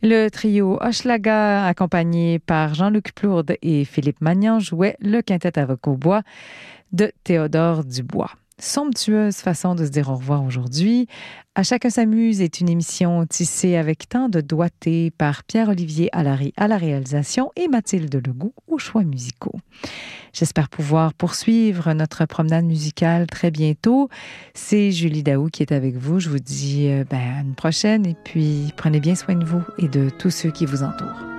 Le trio Hochelaga, accompagné par Jean-Luc Plourde et Philippe Magnan, jouait le quintet à voix au bois de Théodore Dubois. Somptueuse façon de se dire au revoir aujourd'hui. À chacun s'amuse est une émission tissée avec tant de doigté par Pierre-Olivier Allary à la réalisation et Mathilde Legout aux choix musicaux. J'espère pouvoir poursuivre notre promenade musicale très bientôt. C'est Julie Daou qui est avec vous. Je vous dis à une prochaine et puis prenez bien soin de vous et de tous ceux qui vous entourent.